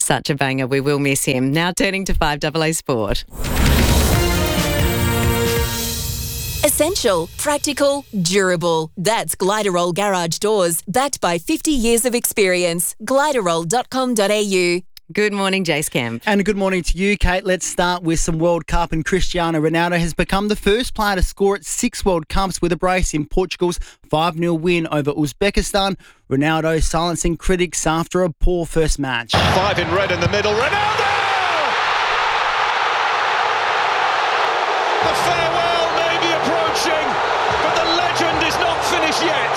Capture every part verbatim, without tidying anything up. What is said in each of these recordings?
Such a banger. We will miss him. Now turning to five A A Sport. Essential, practical, durable. That's Gliderol Garage Doors, backed by fifty years of experience. gliderol dot com dot a u. Good morning, Jace Kemp. And good morning to you, Kate. Let's start with some World Cup, and Cristiano Ronaldo has become the first player to score at six World Cups with a brace in Portugal's five nil win over Uzbekistan. Ronaldo silencing critics after a poor first match. Five in red in the middle. Ronaldo! The farewell may be approaching, but the legend is not finished yet.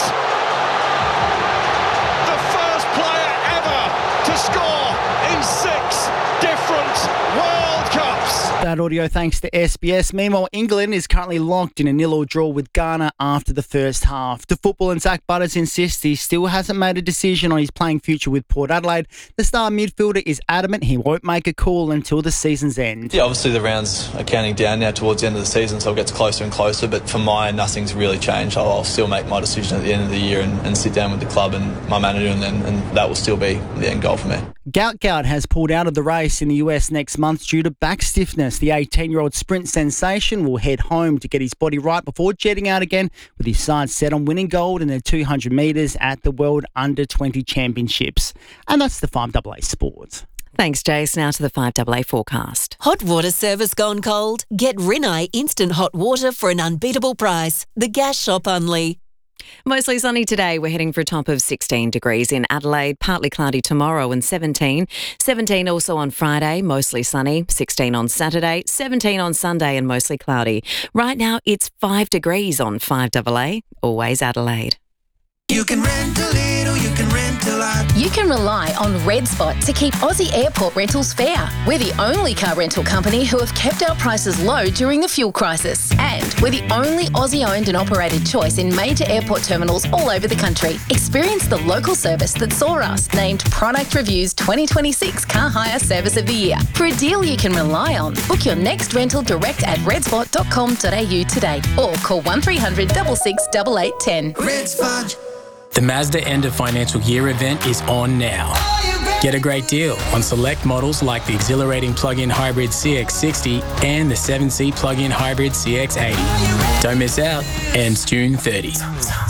The first player ever to score in six different World Cups. That audio thanks to S B S. Meanwhile, England is currently locked in a nil-all draw with Ghana after the first half. To football, and Zach Butters insists he still hasn't made a decision on his playing future with Port Adelaide. The star midfielder is adamant he won't make a call until the season's end. Yeah, obviously the rounds are counting down now towards the end of the season, so it gets closer and closer. But for mine, nothing's really changed. I'll, I'll still make my decision at the end of the year and, and sit down with the club and my manager, and, then, and that will still be the end goal for me. Gout Gout has pulled out of the race in the U S next month due to back stiffness. The eighteen-year-old sprint sensation will head home to get his body right before jetting out again, with his sights set on winning gold in the two hundred metres at the World Under twenty Championships. And that's the five A A Sports. Thanks, Jace. Now to the five A A forecast. Hot water service gone cold? Get Rinnai instant hot water for an unbeatable price. The Gas Shop only. Mostly sunny today. We're heading for a top of sixteen degrees in Adelaide, partly cloudy tomorrow and seventeen. seventeen also on Friday, mostly sunny. sixteen on Saturday, seventeen on Sunday and mostly cloudy. Right now it's five degrees on five A A, always Adelaide. You can rent a little, you can rent a lot. You can rely on Red Spot to keep Aussie airport rentals fair. We're the only car rental company who have kept our prices low during the fuel crisis. And we're the only Aussie-owned and operated choice in major airport terminals all over the country. Experience the local service that saw us named Product Review's twenty twenty-six Car Hire Service of the Year. For a deal you can rely on, book your next rental direct at red spot dot com dot a u today or call one three hundred six six eight eight one zero. Red Spot. The Mazda End of Financial Year event is on now. Get a great deal on select models like the exhilarating plug-in hybrid C X sixty and the seven seat plug-in hybrid C X eighty. Don't miss out. Ends June thirtieth.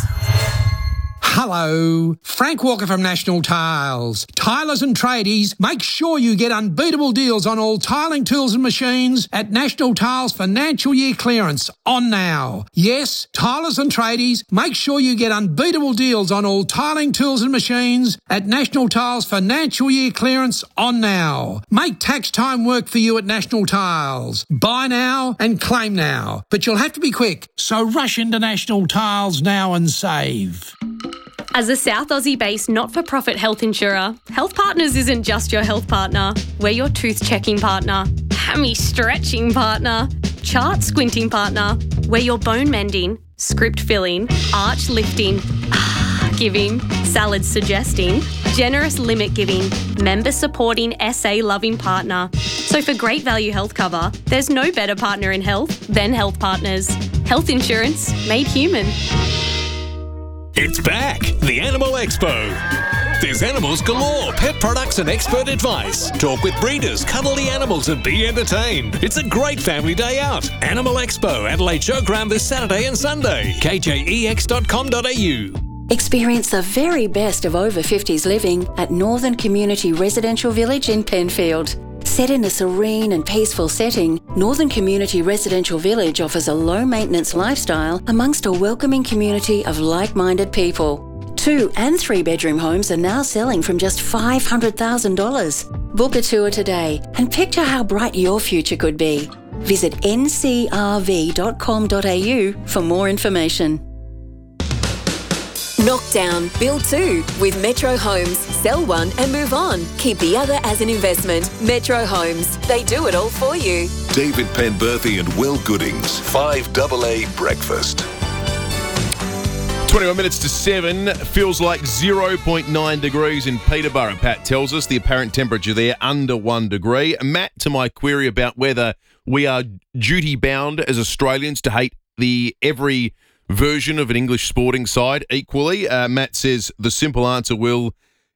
Hello, Frank Walker from National Tiles. Tilers and tradies, make sure you get unbeatable deals on all tiling tools and machines at National Tiles Financial Year Clearance on now. Yes, tilers and tradies, make sure you get unbeatable deals on all tiling tools and machines at National Tiles Financial Year Clearance on now. Make tax time work for you at National Tiles. Buy now and claim now, but you'll have to be quick, so rush into National Tiles now and save. As a South Aussie-based not-for-profit health insurer, Health Partners isn't just your health partner. We're your tooth-checking partner, hammy-stretching partner, chart-squinting partner. We're your bone-mending, script-filling, arch-lifting, ah-giving, salad-suggesting, generous limit-giving, member-supporting, S A-loving partner. So for great value health cover, there's no better partner in health than Health Partners. Health insurance made human. It's back, the Animal Expo. There's animals galore, pet products and expert advice. Talk with breeders, cuddle the animals and be entertained. It's a great family day out. Animal Expo, Adelaide Showground this Saturday and Sunday. k j e x dot com dot a u. Experience the very best of over fifties living at Northern Community Residential Village in Penfield. Set in a serene and peaceful setting, Northern Community Residential Village offers a low-maintenance lifestyle amongst a welcoming community of like-minded people. Two and three-bedroom homes are now selling from just five hundred thousand dollars. Book a tour today and picture how bright your future could be. Visit n c r v dot com dot a u for more information. Knockdown, build two with Metro Homes. Sell one and move on. Keep the other as an investment. Metro Homes. They do it all for you. David Penberthy and Will Goodings. five A A Breakfast. twenty-one minutes to seven. Feels like zero point nine degrees in Peterborough, Pat tells us. The apparent temperature there under one degree. Matt, to my query about whether we are duty-bound as Australians to hate the every version of an English sporting side equally, uh, Matt says the simple answer, Will,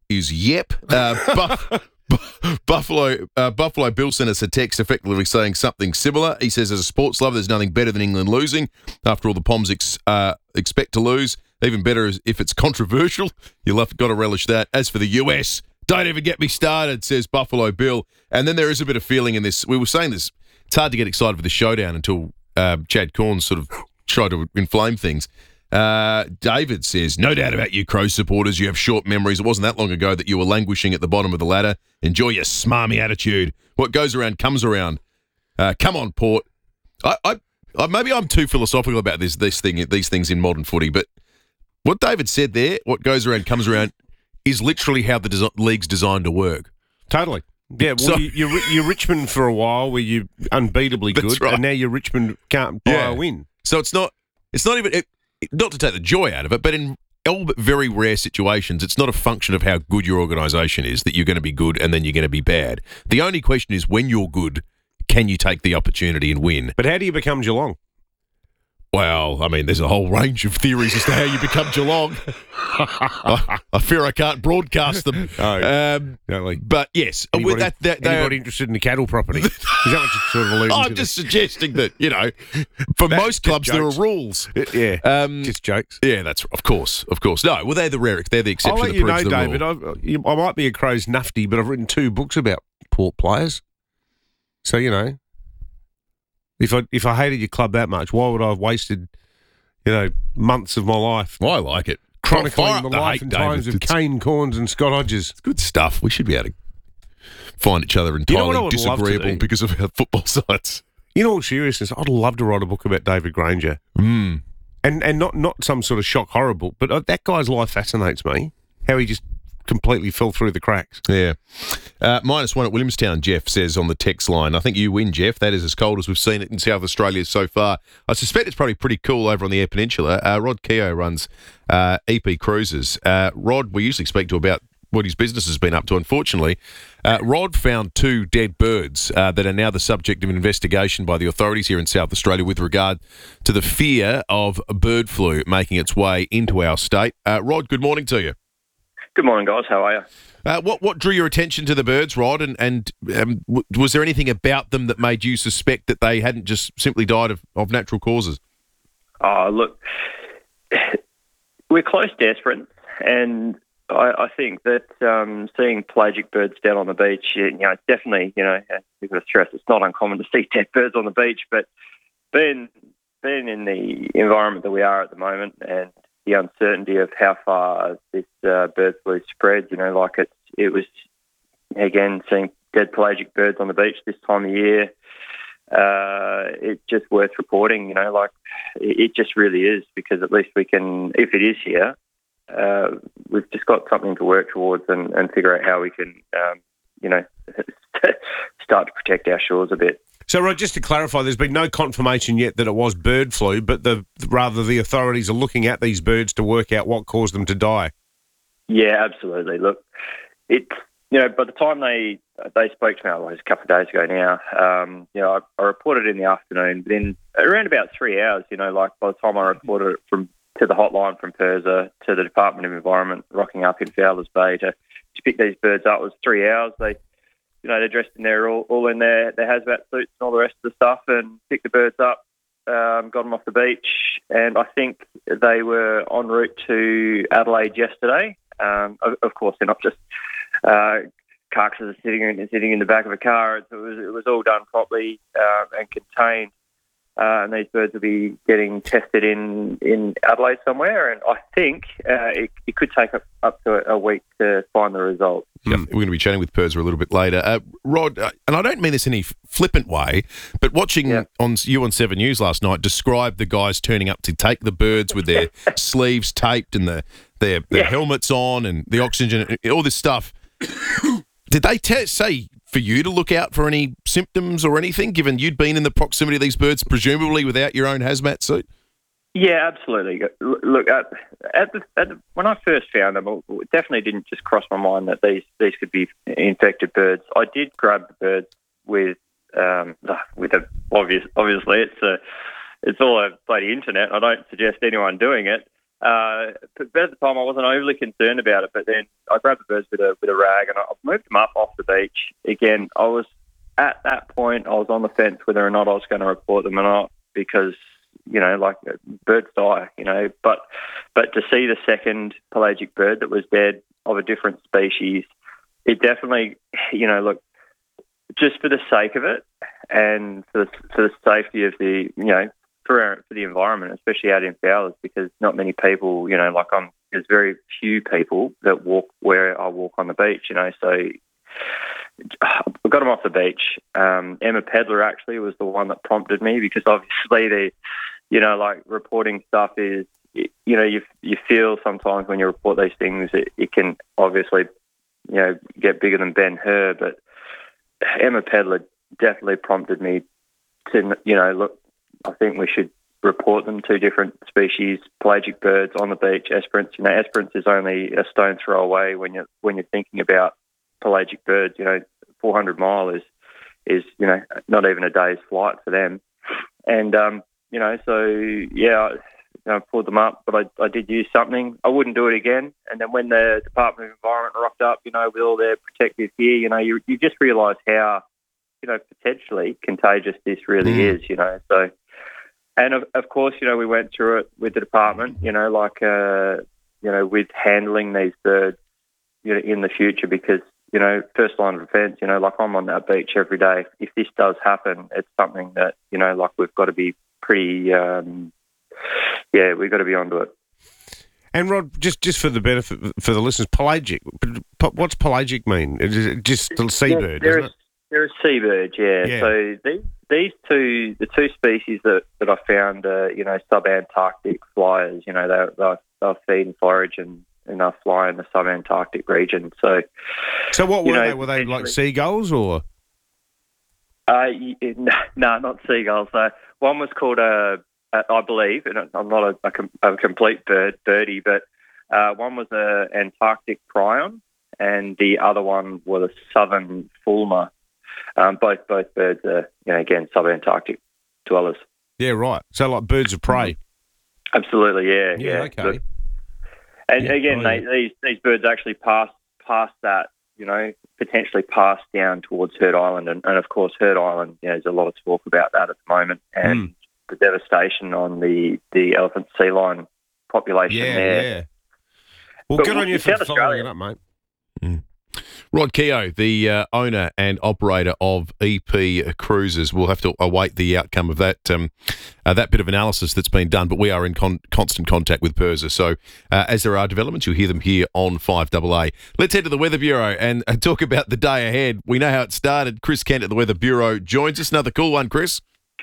is yep. Uh, Buff- Buffalo uh, Buffalo Bill sent us a text effectively saying something similar. He says, as a sports lover, there's nothing better than England losing. After all, the Poms ex- uh, expect to lose. Even better is if it's controversial. You'll have got to relish that. As for the U S, don't even get me started, says Buffalo Bill. And then there is a bit of feeling in this. We were saying this. It's hard to get excited for the showdown until uh, Chad Corns sort of tried to inflame things. Uh, David says, no doubt about you, Crows supporters. You have short memories. It wasn't that long ago that you were languishing at the bottom of the ladder. Enjoy your smarmy attitude. What goes around comes around. Uh, come on, Port. I, I, I, maybe I'm too philosophical about this, this thing, these things in modern footy, but what David said there, what goes around comes around, is literally how the des- league's designed to work. Totally. Yeah, well, so, you, you're, you're Richmond for a while where you're unbeatably good, right. And now you're Richmond can't buy yeah. a win. So it's not, it's not even... It, not to take the joy out of it, but in all but very rare situations, it's not a function of how good your organisation is that you're going to be good and then you're going to be bad. The only question is, when you're good, can you take the opportunity and win? But how do you become Geelong? Well, I mean, there's a whole range of theories as to how you become Geelong. I, I fear I can't broadcast them. No, um, no, but yes, anybody, with that, that, anybody interested in the cattle property? Is that what you're sort of alluding I'm to? just suggesting that, you know, for That's most clubs there are jokes. rules. Yeah, um, just jokes. Yeah, that's of course, of course. No, well, they're the rare, they're the exception. I'll let that you know, proves the David. rule. I, you, I might be a Crows nufty, but I've written two books about Port players. So you know, if I if I hated your club that much, why would I have wasted, you know, months of my life? Well, I like it. Chronicling the, the life hate, and David. times of It's, Kane Corns and Scott Hodges. It's good stuff. We should be able to find each other You know what I entirely would love to disagreeable do? because of our football sides. In all seriousness, I'd love to write a book about David Granger. Mm. And and not, not some sort of shock horror book, but uh, that guy's life fascinates me. How he just completely fell through the cracks. Yeah. Uh, minus one at Williamstown, Jeff says on the text line. I think you win, Jeff. That is as cold as we've seen it in South Australia so far. I suspect it's probably pretty cool over on the Eyre Peninsula. Uh, Rod Keogh runs uh, E P Cruises. Uh, Rod, we usually speak to about what his business has been up to. Unfortunately, uh, Rod found two dead birds uh, that are now the subject of an investigation by the authorities here in South Australia with regard to the fear of bird flu making its way into our state. Uh, Rod, good morning to you. Good morning, guys. How are you? Uh, what what drew your attention to the birds, Rod? And, and um, w- was there anything about them that made you suspect that they hadn't just simply died of, of natural causes? Oh, look, we're close to Esperance, and I, I think that um, seeing pelagic birds down on the beach, you know, it's definitely, you know, you've got to stress it's not uncommon to see dead birds on the beach, but being being in the environment that we are at the moment, and the uncertainty of how far this uh, bird flu spreads, you know, like it, it was, again, seeing dead pelagic birds on the beach this time of year, uh, it's just worth reporting, you know, like it, it just really is, because at least we can, if it is here, uh, we've just got something to work towards and, and figure out how we can, um, you know, start to protect our shores a bit. So, Rod, just to clarify, there's been no confirmation yet that it was bird flu, but the rather the authorities are looking at these birds to work out what caused them to die. Yeah, absolutely. Look, it's, you know, by the time they they spoke to me, well, it was a couple of days ago now, um, you know, I, I reported in the afternoon, but in around about three hours, you know, like by the time I reported it from to the hotline from PIRSA to the Department of Environment, rocking up in Fowlers Bay to, to pick these birds up, it was three hours. They You know, they're dressed in their all, all in their, their hazmat suits and all the rest of the stuff, and picked the birds up, um, got them off the beach, and I think they were en route to Adelaide yesterday. Um, of, of course, they're not just uh, carcasses sitting in, sitting in the back of a car. It was, it was all done properly um, and contained. Uh, and these birds will be getting tested in, in Adelaide somewhere, and I think uh, it, it could take up, up to a week to find the results. Yep. We're going to be chatting with PIRSA a little bit later. Uh, Rod, uh, and I don't mean this in any flippant way, but watching yeah. on you on Seven News last night describe the guys turning up to take the birds with their sleeves taped and the, their, their yeah. helmets on and the oxygen, all this stuff. Did they t- say for you to look out for any symptoms or anything, given you'd been in the proximity of these birds, presumably without your own hazmat suit? Yeah, absolutely. Look, at, at the, at the, when I first found them, it definitely didn't just cross my mind that these, these could be infected birds. I did grab the birds with um, with a obvious. Obviously, it's a it's all over the bloody internet. I don't suggest anyone doing it, Uh, but at the time, I wasn't overly concerned about it. But then I grabbed the birds with a with a rag, and I moved them up off the beach. Again, I was at that point, I was on the fence whether or not I was going to report them or not, because you know, like birds die, you know. But but to see the second pelagic bird that was dead of a different species, it definitely, you know, look, just for the sake of it and for the, for the safety of the, you know, for our, for the environment, especially out in Fowlers, because not many people, you know, like I'm, there's very few people that walk where I walk on the beach, you know. So I got them off the beach. Um, Emma Pedler actually was the one that prompted me, because obviously the, you know, like reporting stuff is, you know, you you feel sometimes when you report these things, it, it can obviously, you know, get bigger than Ben-Hur. But Emma Pedler definitely prompted me to, you know, look, I think we should report them, two different species, pelagic birds on the beach, Esperance. You know, Esperance is only a stone's throw away when you're, when you're thinking about pelagic birds. You know, four hundred mile is, is, you know, not even a day's flight for them. And, um, you know, so, yeah, I, I pulled them up, but I, I did use something. I wouldn't do it again. And then when the Department of Environment rocked up, you know, with all their protective gear, you know, you, you just realise how, you know, potentially contagious this really mm. is, you know. So, and of, of course, you know, we went through it with the department, you know, like, uh, you know, with handling these birds, you know, in the future, because, you know, first line of defence, you know, like I'm on that beach every day. If this does happen, it's something that, you know, like we've got to be pretty, um, yeah, we've got to be onto it. And Rod, just, just for the benefit for the listeners, pelagic, what's pelagic mean? Is it just a seabird, yeah, isn't it? They're a seabird, yeah. yeah. So these these two, the two species that, that I found, are, you know, sub-Antarctic flyers. You know, they they they'll feed and forage and, and they'll fly in the sub-Antarctic region. So, so what were you know, they? Were they like seagulls or? Uh, no, no, not seagulls. So one was called a, a I believe, and I'm not a, a, com- a complete bird birdie, but uh, one was a Antarctic prion, and the other one was a southern fulmar. Um, both both birds are, you know, again, sub-Antarctic dwellers. Yeah, right. So like birds of prey. Absolutely, yeah, yeah. yeah. Okay. Look, and yeah, again, oh, yeah. they, these these birds actually pass past that, you know, potentially pass down towards Herd Island, and, and of course, Herd Island, you know, there's a lot of talk about that at the moment, and mm. the devastation on the, the elephant sea lion population yeah, there. Yeah, Well, but good on you for South following Australia. it up, mate. Mm. Rod Keogh, the uh, owner and operator of E P Cruises, we'll have to await the outcome of that um, uh, that bit of analysis that's been done, but we are in con- constant contact with P I R S A. So uh, as there are developments, you'll hear them here on five A A. Let's head to the Weather Bureau and uh, talk about the day ahead. We know how it started. Chris Kent at the Weather Bureau joins us. Another cool one, Chris.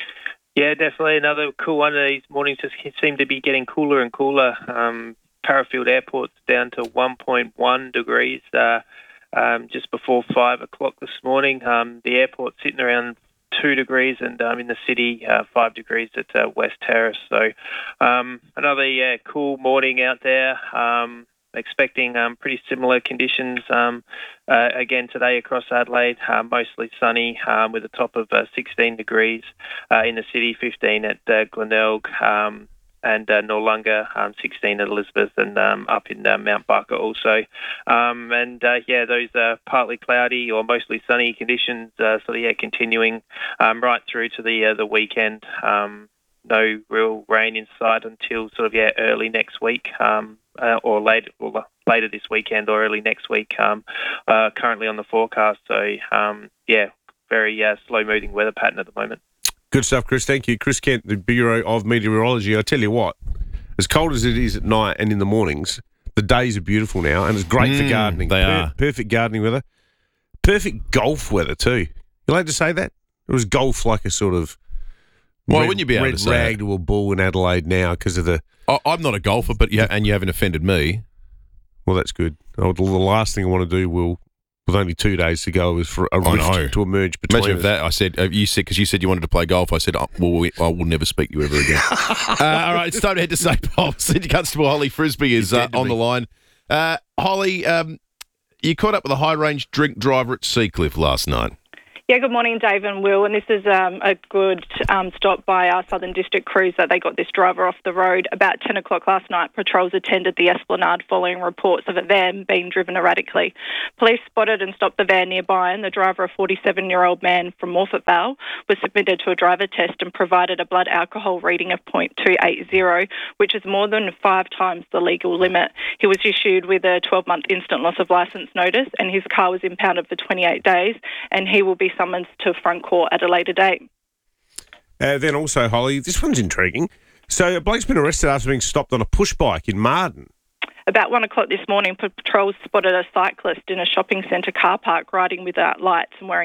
Yeah, definitely another cool one. These mornings just seem to be getting cooler and cooler. Um, Parafield Airport's down to one point one degrees uh, um, just before five o'clock this morning. Um, the airport's sitting around two degrees, and um, in the city, uh, five degrees at uh, West Terrace. So um, another yeah, cool morning out there. Um, expecting um, pretty similar conditions um, uh, again today across Adelaide, uh, mostly sunny um, with a top of uh, sixteen degrees uh, in the city, fifteen at uh, Glenelg um, and uh, Noarlunga, um, sixteen at Elizabeth, and um, up in uh, Mount Barker also. Um, and uh, yeah, those are partly cloudy or mostly sunny conditions, uh, so yeah, continuing um, right through to the uh, the weekend. Um, no real rain in sight until sort of yeah early next week. Um, Uh, or late, or later this weekend or early next week, um, uh, currently on the forecast. So, um, yeah, very uh, slow-moving weather pattern at the moment. Good stuff, Chris. Thank you. Chris Kent, the Bureau of Meteorology. I tell you what, as cold as it is at night and in the mornings, the days are beautiful now, and it's great mm, for gardening. They per- are. Perfect gardening weather. Perfect golf weather, too. You like to say that? It was golf like a sort of Why red, wouldn't you be able red to say rag that? to a bull in Adelaide now because of the... I, I'm not a golfer, but yeah, and you haven't offended me. Well, that's good. Oh, the last thing I want to do, Will, with only two days to go, is for a I rift know. to emerge between Imagine us. if that, I said, uh, you said, because you said you wanted to play golf, I said, oh, well, we, I will never speak to you ever again. uh, all right, it's time to head to Saint Paul. Senior Constable Holly Frisbee is uh, on the line. Uh, Holly, um, you caught up with a high-range drink driver at Seacliff last night. Yeah, good morning, Dave and Will. And this is um, a good um, stop by our Southern District crews that they got this driver off the road. About ten o'clock last night, patrols attended the Esplanade following reports of a van being driven erratically. Police spotted and stopped the van nearby, and the driver, a forty-seven-year-old man from Morphett Vale, was submitted to a driver test and provided a blood alcohol reading of zero point two eight zero, which is more than five times the legal limit. He was issued with a twelve-month instant loss of licence notice, and his car was impounded for twenty-eight days, and he will be summoned to front court at a later date. Uh, then also, Holly, this one's intriguing. So a bloke's been arrested after being stopped on a push bike in Marden. About one o'clock this morning, patrols spotted a cyclist in a shopping centre car park riding without lights and wearing